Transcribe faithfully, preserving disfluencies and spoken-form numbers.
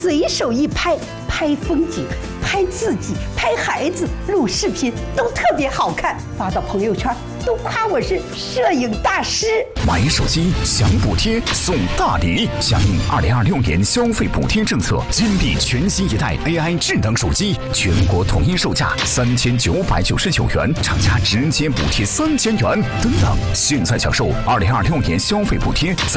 随手一拍，拍风景，拍自己，拍孩子，录视频都特别好看，发到朋友圈都夸我是摄影大师。 买手机享补贴送大礼，响应二零二六年消费补贴政策，金立全新一代 A I 智能手机，全国统一售价三千九百九十九元，厂家直接补贴三千元。等等，现在享受二零二六年消费补贴。